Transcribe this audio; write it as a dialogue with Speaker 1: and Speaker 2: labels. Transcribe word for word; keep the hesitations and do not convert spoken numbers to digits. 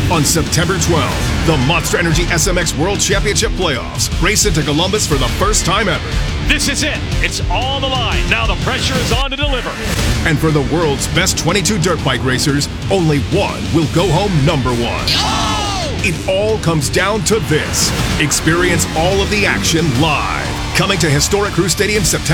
Speaker 1: On September twelfth, the Monster Energy S M X World Championship Playoffs race into Columbus for the first time ever.
Speaker 2: This is it. It's on the line. Now the pressure is on to deliver.
Speaker 1: And for the world's best twenty-two dirt bike racers, only one will go home number one.
Speaker 2: Oh!
Speaker 1: It all comes down to this. Experience all of the action live. Coming to historic Crew Stadium September